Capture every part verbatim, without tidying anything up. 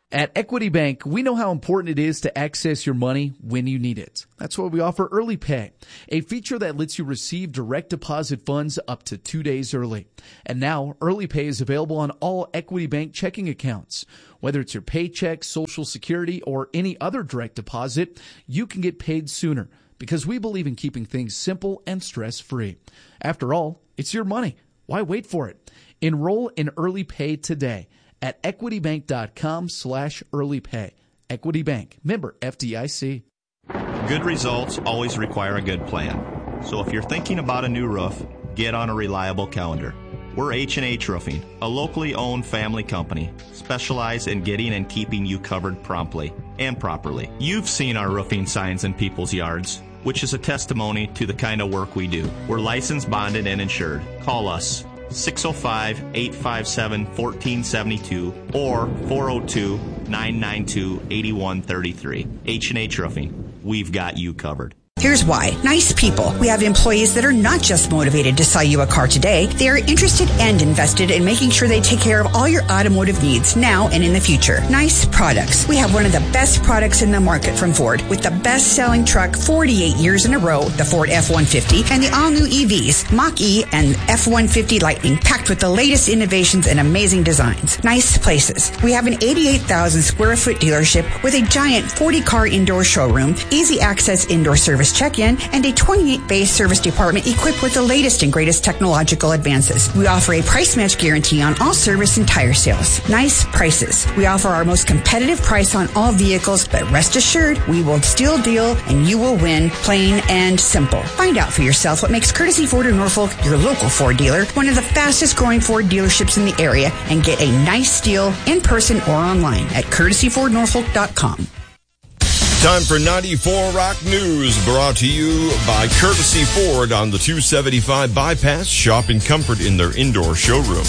At Equity Bank, we know how important it is to access your money when you need it. That's why we offer Early Pay, a feature that lets you receive direct deposit funds up to two days early. And now, Early Pay is available on all Equity Bank checking accounts. Whether it's your paycheck, Social Security, or any other direct deposit, you can get paid sooner because we believe in keeping things simple and stress-free. After all, it's your money. Why wait for it? Enroll in Early Pay today at equitybank.com slash early pay. Equity Bank, member F D I C. Good results always require a good plan. So if you're thinking about a new roof, get on a reliable calendar. We're H and H Roofing, a locally owned family company, specialized in getting and keeping you covered promptly and properly. You've seen our roofing signs in people's yards, which is a testimony to the kind of work we do. We're licensed, bonded, and insured. Call us six oh five, eight five seven, one four seven two or four oh two, nine nine two, eight one three three. H and H Roofing. We've got you covered. Here's why. Nice people. We have employees that are not just motivated to sell you a car today. They are interested and invested in making sure they take care of all your automotive needs now and in the future. Nice products. We have one of the best products in the market from Ford with the best-selling truck forty-eight years in a row, the Ford F one fifty, and the all-new E Vs, Mach-E and F one fifty Lightning, packed with the latest innovations and amazing designs. Nice places. We have an eighty-eight thousand square foot dealership with a giant forty car indoor showroom, easy access indoor service check-in, and a twenty-eight bay service department equipped with the latest and greatest technological advances. We offer a price match guarantee on all service and tire sales. Nice prices. We offer our most competitive price on all vehicles, but rest assured, we will still deal and you will win, plain and simple. Find out for yourself what makes Courtesy Ford of Norfolk your local Ford dealer, one of the fastest growing Ford dealerships in the area, and get a nice deal in person or online at courtesy ford norfolk dot com. Time for ninety-four Rock News, brought to you by Courtesy Ford on the two seventy-five bypass. Shop in comfort in their indoor showroom.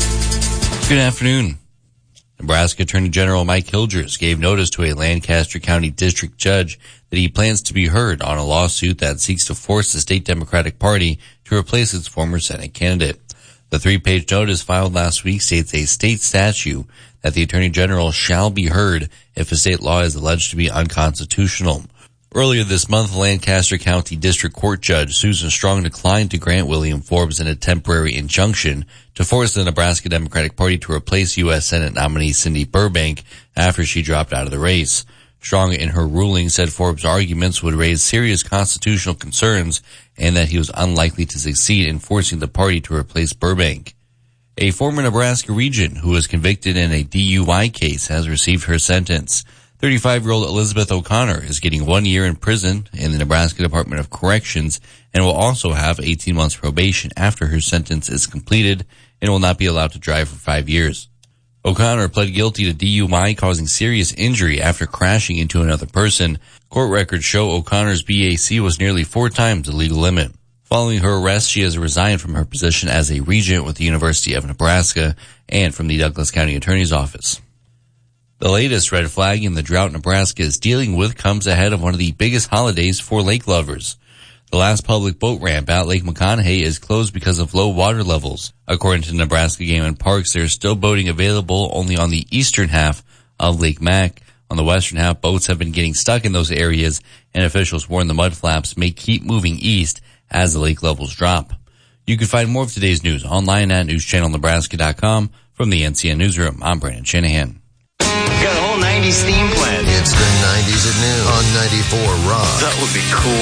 Good afternoon. Nebraska Attorney General Mike Hilgers gave notice to a Lancaster County District Judge that he plans to be heard on a lawsuit that seeks to force the state Democratic Party to replace its former Senate candidate. The three-page notice filed last week states a state statute that the Attorney General shall be heard if a state law is alleged to be unconstitutional. Earlier this month, Lancaster County District Court Judge Susan Strong declined to grant William Forbes in a temporary injunction to force the Nebraska Democratic Party to replace U S Senate nominee Cindy Burbank after she dropped out of the race. Strong, in her ruling, said Forbes' arguments would raise serious constitutional concerns and that he was unlikely to succeed in forcing the party to replace Burbank. A former Nebraska regent who was convicted in a D U I case has received her sentence. thirty-five-year-old Elizabeth O'Connor is getting one year in prison in the Nebraska Department of Corrections and will also have eighteen months probation after her sentence is completed and will not be allowed to drive for five years. O'Connor pled guilty to D U I causing serious injury after crashing into another person. Court records show O'Connor's B A C was nearly four times the legal limit. Following her arrest, she has resigned from her position as a regent with the University of Nebraska and from the Douglas County Attorney's Office. The latest red flag in the drought Nebraska is dealing with comes ahead of one of the biggest holidays for lake lovers. The last public boat ramp at Lake McConaughey is closed because of low water levels. According to Nebraska Game and Parks, there's still boating available only on the eastern half of Lake Mac. On the western half, boats have been getting stuck in those areas, and officials warn the mudflaps may keep moving east as the lake levels drop. You can find more of today's news online at news channel nebraska dot com. From the N C N Newsroom, I'm Brandon Shanahan. Got a whole nineties theme plan. It's the nineties at noon on ninety-four Rock. That would be cool.